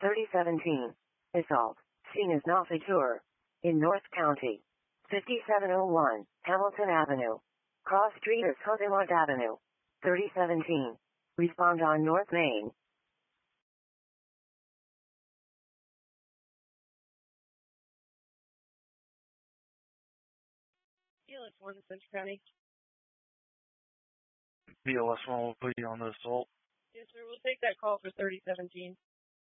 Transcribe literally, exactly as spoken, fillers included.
thirty seventeen. Assault. Scene is Noffitur. In North County. fifty-seven oh one, Hamilton Avenue. Cross Street is Hosewart Avenue. thirty seventeen. Respond on North Main. B L S one in Central County. B L S one will put you on the assault. Yes, sir. We'll take that call for thirty seventeen.